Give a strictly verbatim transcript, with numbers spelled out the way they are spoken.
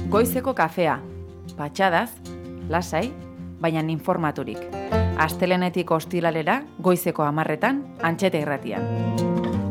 Goizeko kafea, patxadaz, lasai, baina informaturik. Astelenetik ostilalera, goizeko hamarretan, Antxeta Irratian.